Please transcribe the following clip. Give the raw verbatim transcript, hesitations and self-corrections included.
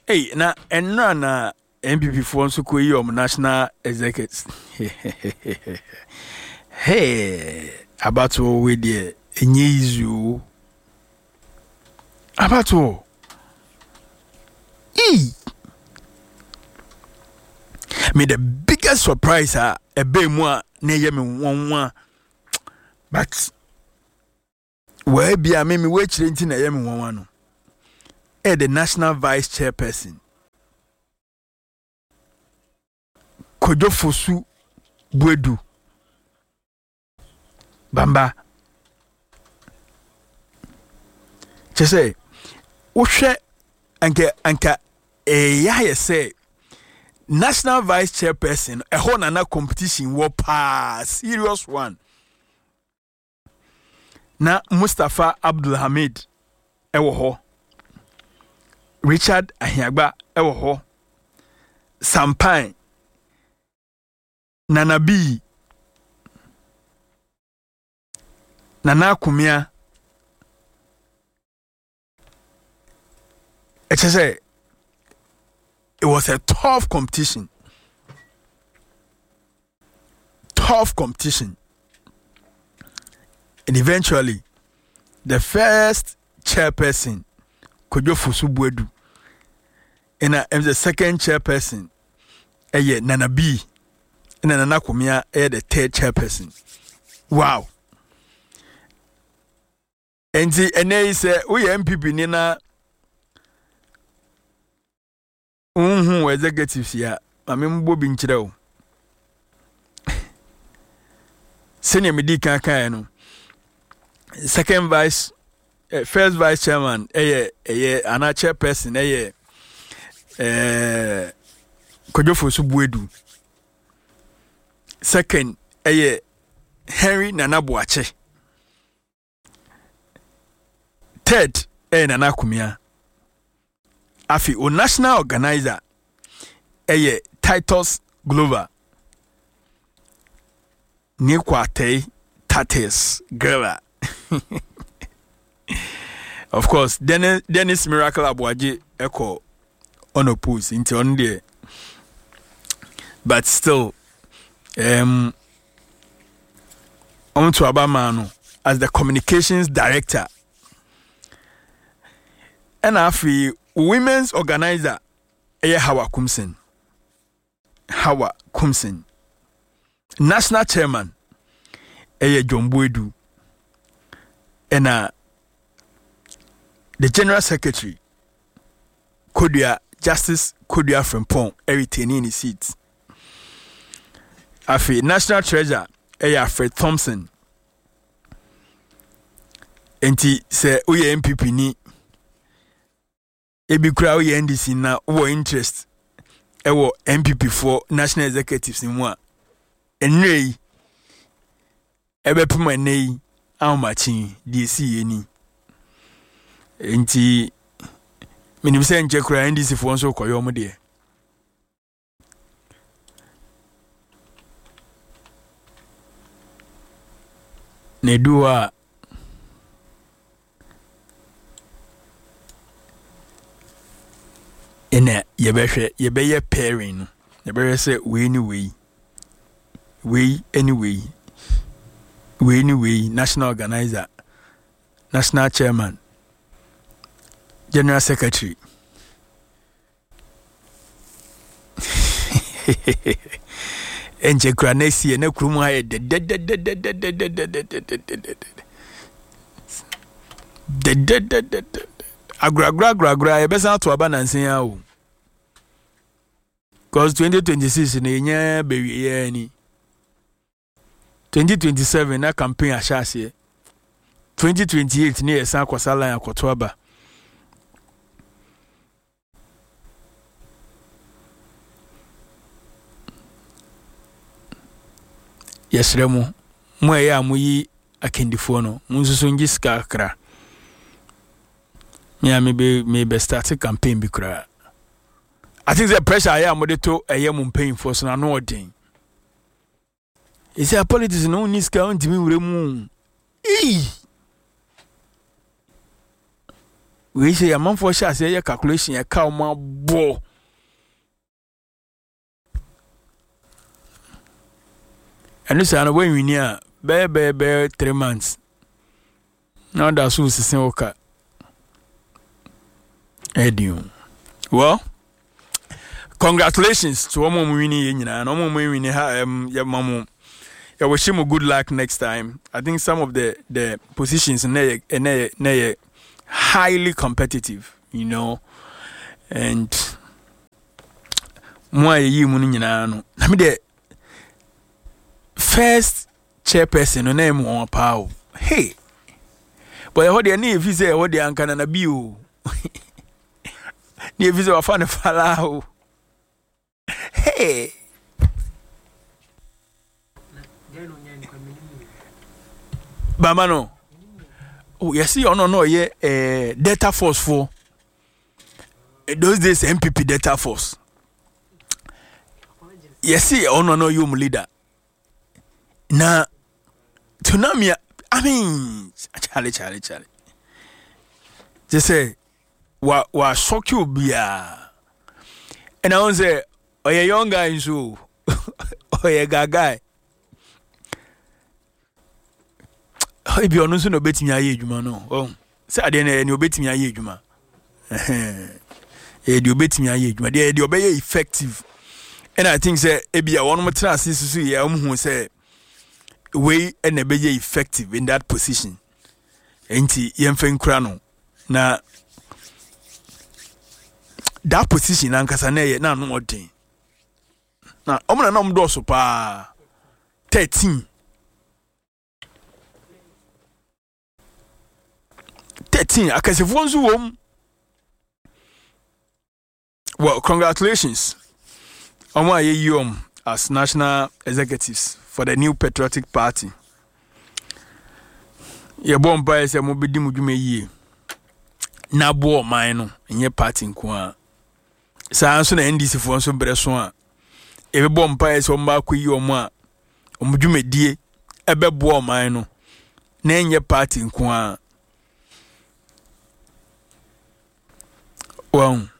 Hey, na enra na M P P for nso ko yi om national executives. Hey, about we there enye izu. About o. E. Me the biggest surprise ah ebe mu a na ye me wonwa. But where be a me me we chire nti na ye me wonwa no. Eh, the national vice chairperson Kojo Fosu Buedu Bamba Chese Ushe anke anka eh ya say national vice chairperson a whole nana competition wo pa serious one na Mustafa Abdul Hamid ewo ho Richard Ahiagba ewo ho Sampan Nanabi Nana Kumia It is a it was a tough competition tough competition and eventually the first chairperson Kojo Fosu Buedu and I am the second chairperson eh Nana B and Nana Kumia eh the third chairperson. Wow. And the and they say we M P P nina unhu executives ya amembo bi nkyerɛ o. Senior medi kan kan no second vice Uh, first vice chairman, eh, eh, an chairperson, eh, eh, Kojo Fosu Buedu. Second, eh, Henry Nana Boache. Third, eh, Nana Kumia. Afi, o national organizer, eh, Titus Glover. Nikwate Tatis Gera. Of course, Dennis, Dennis Miracle Abuaji Echo unopposed into on there. But still, um, on to Abamano as the communications director. And afi women's organizer, Eye Hawa Kumsen. Hawa Kumsen. National chairman, Eye John Buedu. And uh, the General Secretary, Kodia, Justice Kodia Frimpong, retaining his seat. Afi National Treasurer, Eya Fred Thompson. Enti se uye M P P ni ebi kura uye N D C na uwo interest ewo M P P for National Executives ni mwa enrei ebe puma nei aumachi D C yeni. Enti minim se nche kura N D C fo nso koyo mo de ne duwa ene yebehwe yebeye pairing yebehwe se we ni we we anyway we anyway national organizer, national chairman, General Secretary. Enje kura nesi ene krumu haye de de de de de de de de de de de de de de agra agra agra agra ebesa to aba nansen ya o cause twenty twenty-six na enye bewie ya ni twenty twenty-seven na campaign ashase twenty twenty-eight ni esa kwasala ya kwoto aba. Yesremu mo ya muyi akendifo no munsusu ngi ska kra me me be me be start campaign bi kra. I think the pressure I am to a yam paying for so no odin. Is a politics no ni ska on timi wure mu. Eh we say a man for sure say your calculation a cow ma bo. And this is when we near bear bear bear three months. Now that's who's the same okay. Edu. Well, congratulations to all mom winning and all mom winning um your mom. I wish him good luck next time. I think some of the the positions in there are highly competitive, you know, and more you money na I mean the first chairperson no name on power. Hey, but what they need if you say what they are can be you. If you say what fun follow. Hey. Bamano. Oh, you see, oh no, no, yeah, uh, Delta Force for those days M P P Delta Force. You see, oh no, no, you leader. Na tsunami. I mean, Charlie, Charlie, Charlie. Just say, wa wa shock you be ah. And I want to say, oh yeah, young guy so, oh yeah, guy. If you are not so no betting your age, man, no. Oh, say I didn't know betting your age, man. Eh, you betting your age, man. They obey effective. And I think say, maybe I want more trust. This is yeah, um, who say, way and a be effective in that position. Enti yemfen krano na that position ankasa na ye na no odin na omna na mdo so pa thirteen thirteen akasefo nso wom. Well, congratulations omo aye yom as national executives for the New Patriotic Party. Ye bon pa ese mo bedi mu dwuma yie na bo man no nye party nko a saa nso na N D C fo nso bre so a e be bon pa ese o ma koyi o mo a o mu dwuma die e be bo man no na nye party nko a wow.